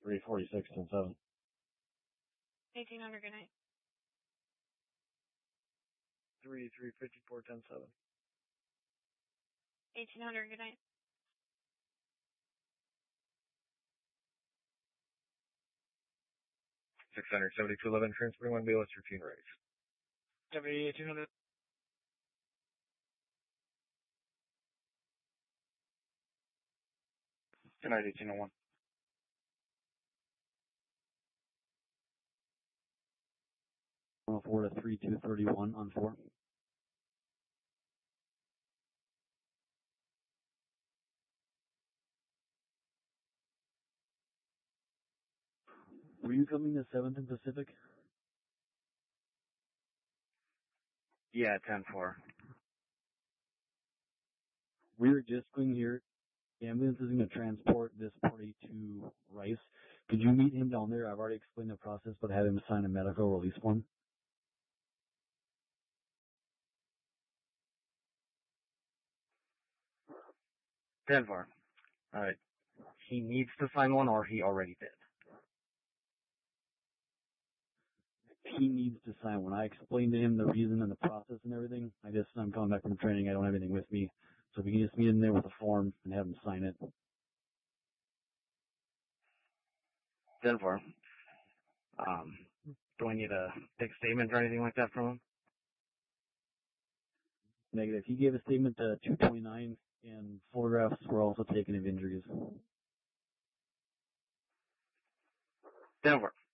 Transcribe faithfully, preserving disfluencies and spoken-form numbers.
three forty-six, ten seven. eighteen hundred, good night. three three fifty-four, ten seven. eighteen hundred, good night. six hundred, seventy-two eleven, transferring one B L S routine raise. Heavy eighteen hundred. Good night, eighteen oh one. one oh four to three two thirty-one on four. Were you coming to seventh and Pacific? Yeah, ten four. We were just going here. The ambulance is going to transport this party to Rice. Could you meet him down there? I've already explained the process, but have him sign a medical release form. ten four. Alright. He needs to sign one, or he already did. He needs to sign one. I explained to him the reason and the process and everything. I just, I'm coming back from training. I don't have anything with me. So if you can just meet him there with a form and have him sign it. ten four. Um, do I need a big statement or anything like that from him? Negative. He gave a statement to two twenty-nine, and photographs were also taken of injuries. ten four.